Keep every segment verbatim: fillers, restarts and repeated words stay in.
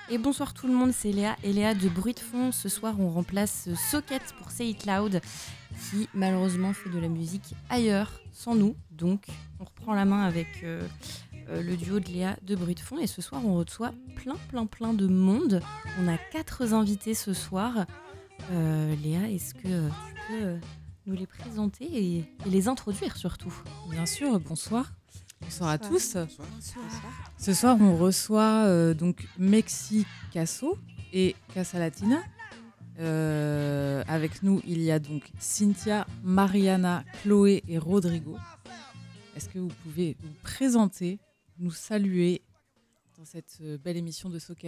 Et bonsoir tout le monde, c'est Léa et Léa de Bruit de Fond. Ce soir, on remplace Socket pour Say It Loud, qui malheureusement fait de la musique ailleurs, sans nous. Donc, on reprend la main avec euh, euh, le duo de Léa de Bruit de Fond. Et ce soir, on reçoit plein, plein, plein de monde. On a quatre invités ce soir. Euh, Léa, est-ce que euh, tu peux euh, nous les présenter et, et les introduire surtout ? Bien sûr, bonsoir. Bonsoir à tous. Bonsoir. Bonsoir. Ce soir, on reçoit euh, donc Mexicaso et Casa Latina. Euh, avec nous, il y a donc Cynthia, Mariana, Chloé et Rodrigo. Est-ce que vous pouvez vous présenter, nous saluer dans cette belle émission de Socket ?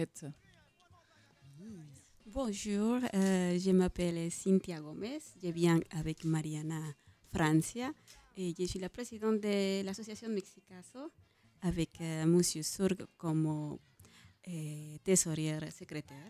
Bonjour, euh, je m'appelle Cynthia Gomez, je viens avec Mariana Francia et je suis la présidente de l'association Mexicaso avec euh, Monsieur Surg comme euh, trésorière secrétaire.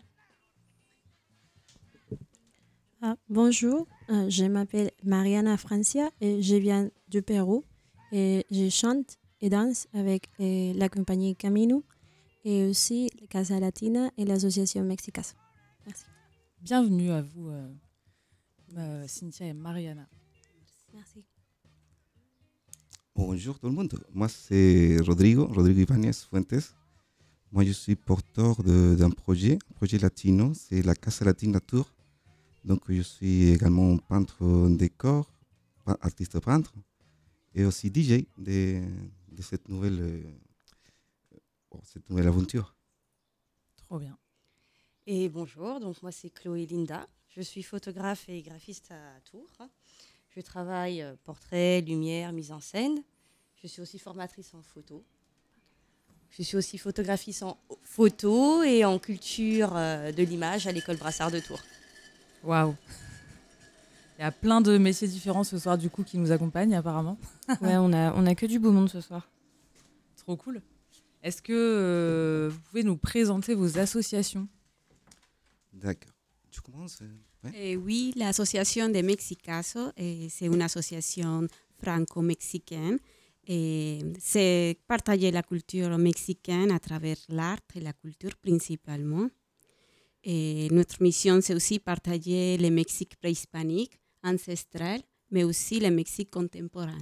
Ah, bonjour, euh, je m'appelle Mariana Francia et je viens du Pérou et je chante et danse avec euh, la compagnie Camino et aussi la Casa Latina et l'association Mexicaso. Merci. Bienvenue à vous, euh, euh, Cynthia et Mariana. Merci. Bonjour tout le monde, moi c'est Rodrigo, Rodrigo Ibáñez Fuentes. Moi je suis porteur de, d'un projet, un projet latino, c'est la Casa Latina Tour. Donc je suis également peintre en décor, artiste peintre et aussi D J de, de cette, nouvelle, euh, cette nouvelle aventure. Trop bien. Et bonjour, donc moi c'est Chloé Linda, je suis photographe et graphiste à Tours. Je travaille euh, portrait, lumière, mise en scène. Je suis aussi formatrice en photo. Je suis aussi photographiste en photo et en culture euh, de l'image à l'école Brassard de Tours. Waouh. Il y a plein de métiers différents ce soir du coup qui nous accompagnent apparemment. Ouais, on a, on a que du beau monde ce soir. Trop cool. Est-ce que euh, vous pouvez nous présenter vos associations ? D'accord. Tu commences ouais. Et oui, l'association de Mexicaso, et c'est une association franco-mexicaine. Et c'est partager la culture mexicaine à travers l'art et la culture principalement. Et notre mission, c'est aussi partager le Mexique préhispanique, ancestral, mais aussi le Mexique contemporain.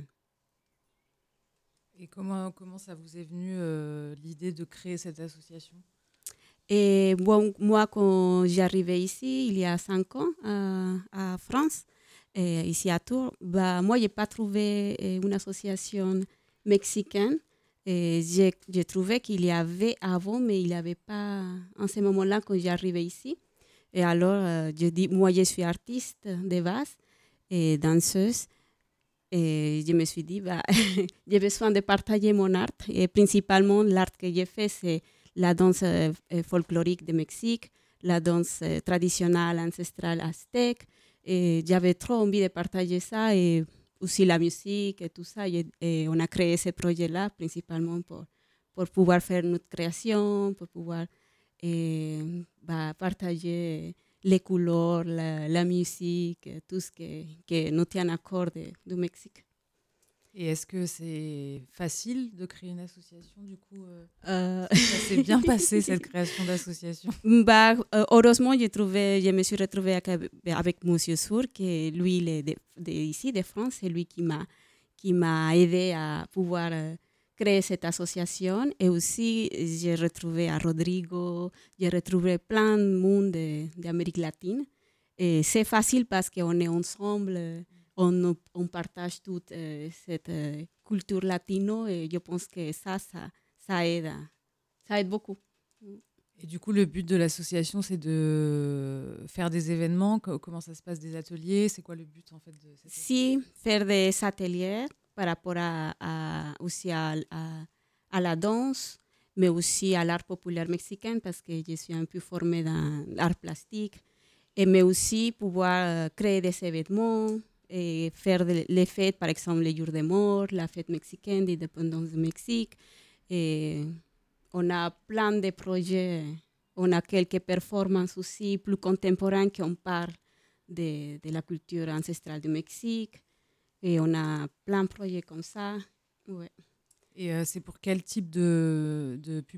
Et comment, comment ça vous est venu euh, l'idée de créer cette association ? Et bon, moi, quand j'arrivais ici, il y a cinq ans, euh, à France, et ici à Tours, bah, moi, je n'ai pas trouvé une association mexicaine. Et j'ai, j'ai trouvé qu'il y avait avant, mais il n'y avait pas en ce moment-là quand j'arrivais ici. Et alors, euh, je dis, moi, je suis artiste de base et danseuse. Et je me suis dit, bah, j'ai besoin de partager mon art. Et principalement, l'art que j'ai fait, c'est la danse euh, folklorique du Mexique, la danse euh, traditionnelle ancestrale aztèque. Et j'avais trop envie de partager ça et aussi la musique et tout ça. Et, et on a créé ce projet-là principalement pour, pour pouvoir faire notre création, pour pouvoir et, bah, partager les couleurs, la, la musique, tout ce que, que nous tient à cœur de, du Mexique. Et est-ce que c'est facile de créer une association du coup euh, euh... Ça s'est bien passé cette création d'association. Bah, euh, heureusement, j'ai trouvé, je me suis retrouvée avec, avec Monsieur Sour, qui lui, il est de, de, ici, de France, c'est lui qui m'a, qui m'a aidé à pouvoir euh, créer cette association. Et aussi, j'ai retrouvé à Rodrigo, j'ai retrouvé plein de monde de, d'Amérique latine. Et c'est facile parce qu'on est ensemble. On, on partage toute euh, cette euh, culture latino et je pense que ça, ça, ça aide, ça aide beaucoup. Et du coup, le but de l'association, c'est de faire des événements. Comment ça se passe, des ateliers ? C'est quoi le but en fait de cette Si, faire des ateliers par rapport à, à, aussi à, à, à la danse, mais aussi à l'art populaire mexicain parce que je suis un peu formée dans l'art plastique. Et, mais aussi pouvoir créer des événements, et faire de, les fêtes, par exemple, le jour de mort, la fête mexicaine d'indépendance du Mexique. Et on a plein de projets, on a quelques performances aussi plus contemporaines qui on parle de, de la culture ancestrale du Mexique. Et on a plein de projets comme ça. Ouais. Et euh, c'est pour quel type de, de public ?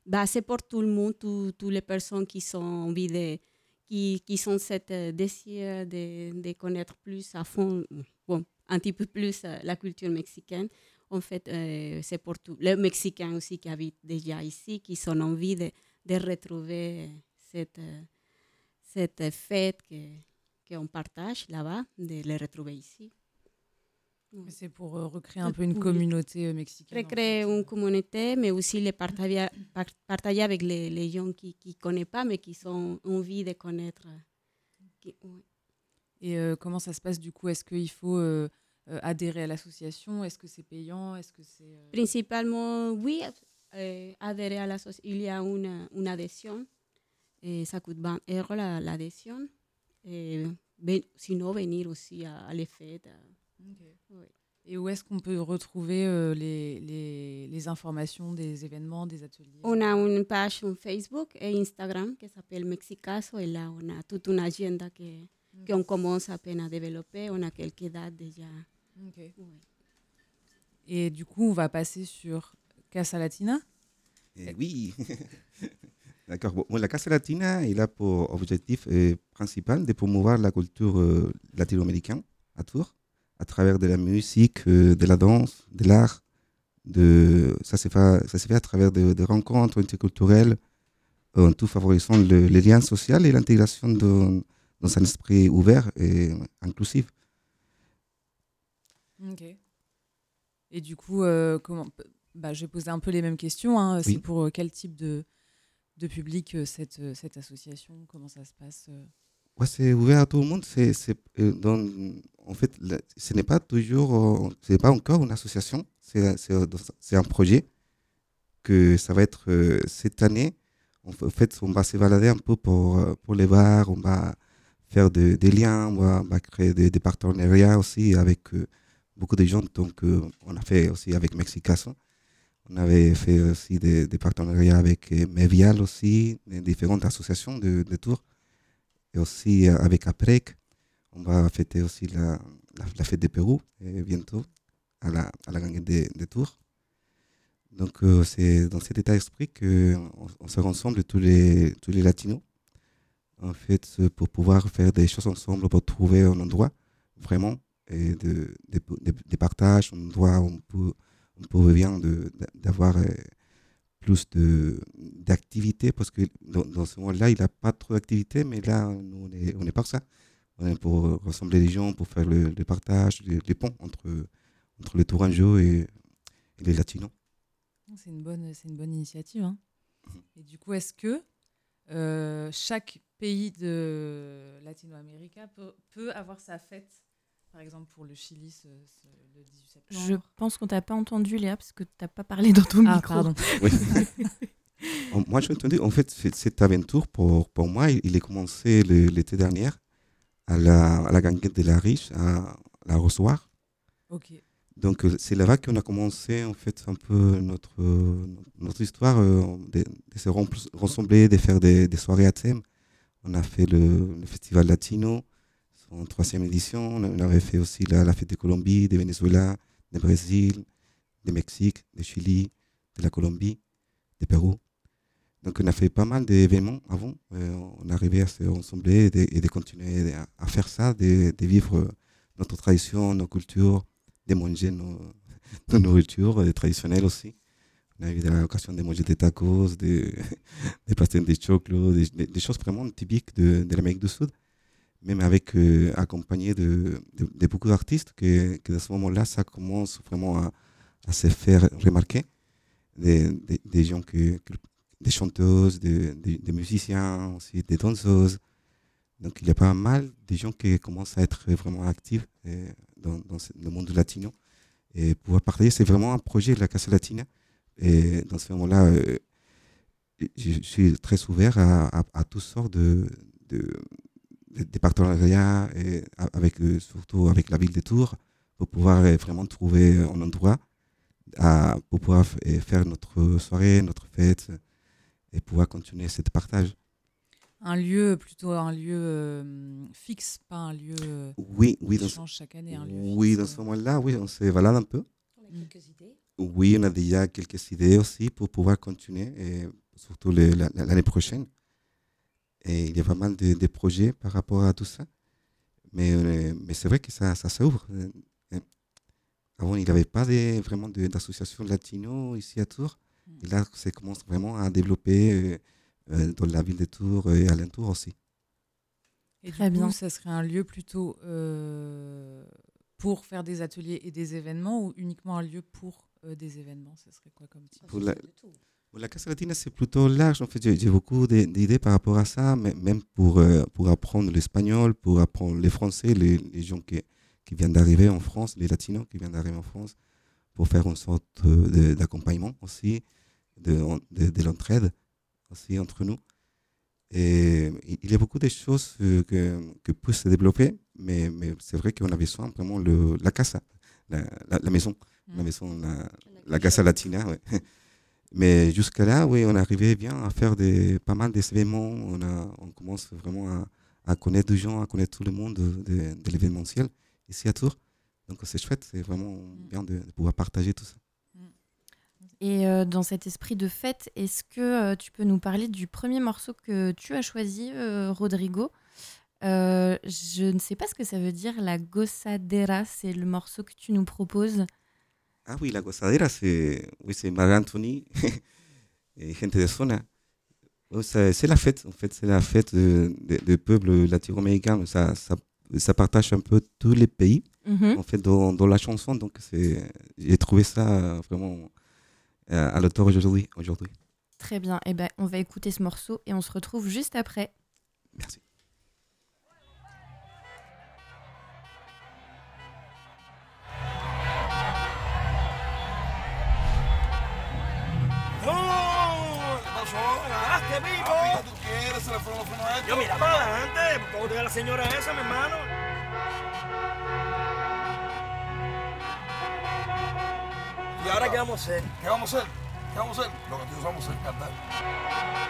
bah, c'est pour tout le monde, toutes les personnes qui sont envie de, qui, qui sont cette euh, désir de, de connaître plus à fond, bon, un petit peu plus euh, la culture mexicaine. En fait, euh, c'est pour tous les Mexicains aussi qui habitent déjà ici, qui ont envie de, de retrouver cette, euh, cette fête que, qu'on partage là-bas, de les retrouver ici. C'est pour euh, recréer un peu une communauté euh, mexicaine. Recréer en fait. une communauté, mais aussi les partager, partager avec les, les gens qui ne connaissent pas, mais qui ont envie de connaître. Qui, ouais. Et euh, comment ça se passe du coup? Est-ce qu'il faut euh, euh, adhérer à l'association? Est-ce que c'est payant? Est-ce que c'est, euh... Principalement, oui, euh, adhérer à l'association. Il y a une, une adhésion. Et ça coûte vingt euros la, l'adhésion. Et ben, sinon, venir aussi à, à les fêtes. Okay. Oui. Et où est-ce qu'on peut retrouver euh, les, les, les informations des événements, des ateliers? On a une page sur Facebook et Instagram qui s'appelle Mexicaso. Et là, on a toute une agenda que, okay. qu'on commence à peine à développer. On a quelques dates déjà. Okay. Oui. Et du coup, on va passer sur Casa Latina. Eh oui. D'accord. Bon, la Casa Latina, il a pour objectif euh, principal de promouvoir la culture euh, latino-américaine à Tours, à travers de la musique, euh, de la danse, de l'art. De, ça se fait, ça se fait à travers de, de rencontres interculturelles, en tout favorisant le, les liens sociaux et l'intégration de, dans un esprit ouvert et inclusif. Ok. Et du coup, euh, comment, bah, je vais poser un peu les mêmes questions. Hein. C'est oui. pour euh, quel type de, de public euh, cette, euh, cette association? Comment ça se passe euh... Ouais, c'est ouvert à tout le monde. C'est, c'est, euh, dans, en fait, la, ce n'est pas toujours, euh, ce n'est pas encore une association. C'est, c'est, c'est un projet que ça va être euh, cette année. En fait, on va se balader un peu pour, pour les bars. On va faire de, des liens. On va, on va créer des, des partenariats aussi avec euh, beaucoup de gens. Donc, euh, on a fait aussi avec Mexicaso. On avait fait aussi des, des partenariats avec euh, Mevial aussi, des différentes associations de, de Tours. Et aussi euh, avec APREC, on va fêter aussi la, la, la fête du Pérou et bientôt à la, à la gangue de, de Tours. Donc euh, c'est dans cet état d'esprit qu'on on se rassemble tous les, tous les latinos en fait, pour pouvoir faire des choses ensemble, pour trouver un endroit vraiment et de, de, de, de partage, un endroit où on peut, on peut bien de, d'avoir euh, plus de, d'activités, parce que dans, dans ce moment-là, il n'y a pas trop d'activités, mais là, nous, on est, on est par ça. On est pour rassembler les gens, pour faire le, le partage, les, les ponts entre, entre les Tourangeaux et, et les Latinos. C'est une bonne, c'est une bonne initiative. Hein. Mm-hmm. Et du coup, est-ce que euh, chaque pays de Latino-Amérique peut, peut avoir sa fête? Par exemple, pour le Chili, ce, ce, le dix-huit septembre. Je pense qu'on t'a pas entendu, Léa, parce que tu n'as pas parlé dans ton ah, micro. Pardon. Oui. Moi, j'ai entendu, en fait, cette aventure, pour, pour moi, il est commencé le, l'été dernier à la, à la ganguette de la Riche, à la Rosoir. Ok. Donc, c'est là-bas qu'on a commencé, en fait, un peu notre, notre histoire euh, de, de se rassembler, de faire des, des soirées à thème. On a fait le, le Festival Latino, en troisième édition. On avait fait aussi la, la fête de Colombie, de Venezuela, de Brésil, de Mexique, de Chili, de la Colombie, de Pérou. Donc, on a fait pas mal d'événements avant. Euh, on arrivait à se rassembler et de, et de continuer à, à faire ça, de, de vivre notre tradition, nos cultures, de manger nos, nos nourritures euh, traditionnelles aussi. On a eu l'occasion de manger des tacos, des, des pastels de choclo, des, des, des choses vraiment typiques de, de l'Amérique du Sud, même avec euh, accompagné de, de, de beaucoup d'artistes que, que à ce moment-là, ça commence vraiment à, à se faire remarquer. Des, des, des gens que, que des chanteuses, des, des, des musiciens, aussi des danseuses. Donc il y a pas mal de gens qui commencent à être vraiment actifs euh, dans, dans le monde latino. Et pouvoir partager, c'est vraiment un projet de la Casa Latina. Et dans ce moment-là, euh, je suis très ouvert à, à, à toutes sortes de, de, de, de partenariats, et avec, euh, surtout avec la ville de Tours, pour pouvoir euh, vraiment trouver un endroit à, pour pouvoir f- faire notre soirée, notre fête, et pouvoir continuer ce partage. Un lieu, plutôt un lieu euh, fixe, pas un lieu euh, oui, oui, qui dans change ce... chaque année. Un lieu oui, fixe, dans ce moment-là, oui, on se balade un peu. On a quelques idées. Oui, on a déjà quelques idées aussi pour pouvoir continuer, et surtout le- la- la- l'année prochaine. Et il y a pas mal de, de projets par rapport à tout ça. Mais, euh, mais c'est vrai que ça, ça s'ouvre. Euh, euh, Avant, il n'y avait pas de- vraiment de- d'association latino ici à Tours. Et là, ça commence vraiment à développer euh, euh, dans la ville de Tours et alentour aussi. Et Très du coup, bien. ça serait un lieu plutôt euh, pour faire des ateliers et des événements ou uniquement un lieu pour euh, des événements? Ça serait quoi comme type? Pour la, pour la Casa Latina, c'est plutôt large. En fait, j'ai j'ai beaucoup de- d'idées par rapport à ça, mais même pour, euh, pour apprendre l'espagnol, pour apprendre le français, les, les gens qui, qui viennent d'arriver en France, les latinos qui viennent d'arriver en France, pour faire une sorte euh, de- d'accompagnement aussi, de, de, de l'entraide aussi entre nous. Et il il y a beaucoup de choses euh, que, que peuvent se développer, mais, mais c'est vrai qu'on a besoin vraiment de la casa, la, la, la maison, la Mm. maison, la, la casa latina. Ouais. Mais jusqu'à là, oui, on arrivait bien à faire des, pas mal d'événements. On, a, on commence vraiment à, à connaître des gens, à connaître tout le monde de, de, de l'événementiel ici à Tours. Donc c'est chouette, c'est vraiment bien de, de pouvoir partager tout ça. Et euh, dans cet esprit de fête, est-ce que euh, tu peux nous parler du premier morceau que tu as choisi, euh, Rodrigo? Euh, je ne sais pas ce que ça veut dire, la gozadera, c'est le morceau que tu nous proposes. Ah oui, la gozadera, c'est oui, c'est Marc Anthony et gente de zona. Oh, ça- C'est la fête, en fait, c'est la fête de, de, de peuple latino-américain. Ça, ça, ça partage un peu tous les pays, Mhm. en fait, dans, dans la chanson. Donc, c'est, j'ai trouvé ça euh, vraiment euh, à l'auteur aujourd'hui. aujourd'hui. Très bien, eh ben, on va écouter ce morceau et on se retrouve juste après. Merci. ¡Oh! ¿Qué pasó? ¿Ganaste, Pipo? Papi, ¿qué tú quieres? Se le fueron los frenos a esto. Yo, mira para adelante. ¿Cómo te ve la señora esa, mi hermano? ¿Y ahora qué vamos a hacer? ¿Qué vamos a hacer? ¿Qué vamos a hacer? Lo que nosotros vamos a hacer, cantar.